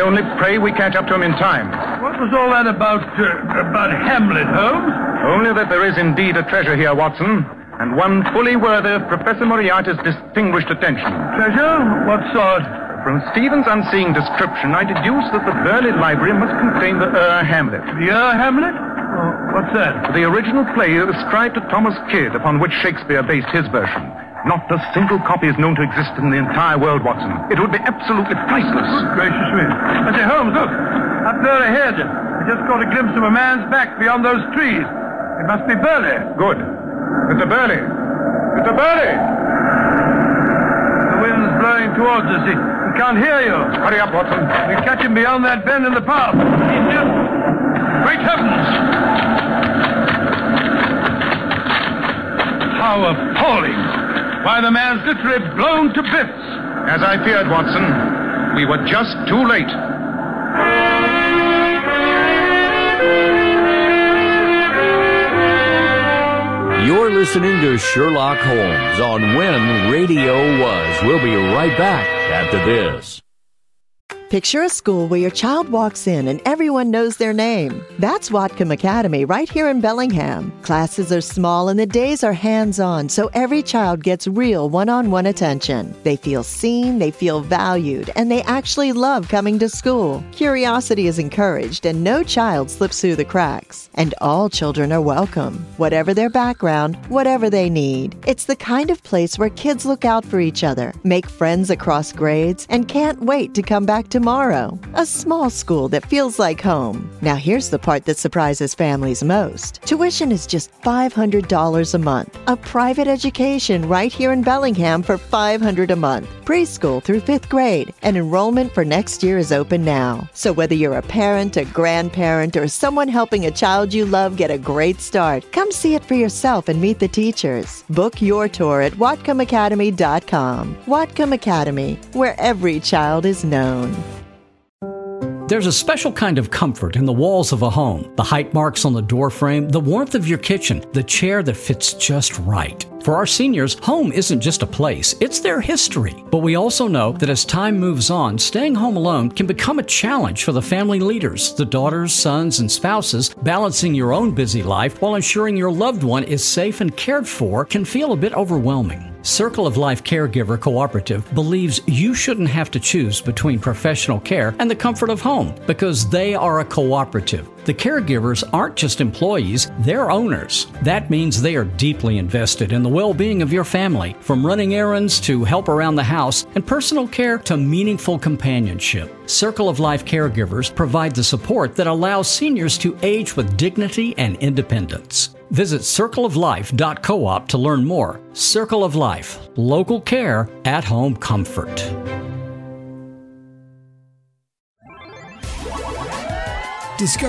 only pray we catch up to him in time. What was all that about Hamlet, Holmes? Only that there is indeed a treasure here, Watson, and one fully worthy of Professor Moriarty's distinguished attention. Treasure? What sort? From Stephen's unseeing description, I deduce that the Burley Library must contain the Hamlet. The Hamlet? Oh, what's that? The original play ascribed to Thomas Kidd, upon which Shakespeare based his version. Not a single copy is known to exist in the entire world, Watson. It would be absolutely priceless. Good gracious me. I say, Holmes, look. Up there ahead. I just caught a glimpse of a man's back beyond those trees. It must be Burley. Good. Mr. Burley. Mr. Burley! The wind's blowing towards us. He can't hear you. Hurry up, Watson. We'll catch him beyond that bend in the path. He's near. Great heavens! How appalling! Why, the man's literally blown to bits. As I feared, Watson, we were just too late. You're listening to Sherlock Holmes on When Radio Was. We'll be right back after this. Picture a school where your child walks in and everyone knows their name. That's Whatcom Academy right here in Bellingham. Classes are small and the days are hands-on, so every child gets real one-on-one attention. They feel seen, they feel valued, and they actually love coming to school. Curiosity is encouraged and no child slips through the cracks. And all children are welcome, whatever their background, whatever they need. It's the kind of place where kids look out for each other, make friends across grades, and can't wait to come back tomorrow. A small school that feels like home. Now here's the part that surprises families most. Tuition is just $500 a month. A private education right here in Bellingham for $500 a month. Preschool through 5th grade. And enrollment for next year is open now. So whether you're a parent, a grandparent, or someone helping a child you love get a great start, come see it for yourself and meet the teachers. Book your tour at WhatcomAcademy.com. Whatcom Academy, where every child is known. There's a special kind of comfort in the walls of a home. The height marks on the door frame, the warmth of your kitchen, the chair that fits just right. For our seniors, home isn't just a place, it's their history. But we also know that as time moves on, staying home alone can become a challenge for the family leaders, the daughters, sons, and spouses. Balancing your own busy life while ensuring your loved one is safe and cared for can feel a bit overwhelming. Circle of Life Caregiver Cooperative believes you shouldn't have to choose between professional care and the comfort of home because they are a cooperative. The caregivers aren't just employees, they're owners. That means they are deeply invested in the well-being of your family, from running errands to help around the house and personal care to meaningful companionship. Circle of Life Caregivers provide the support that allows seniors to age with dignity and independence. Visit circleoflife.coop to learn more. Circle of Life, local care, at-home comfort. Discover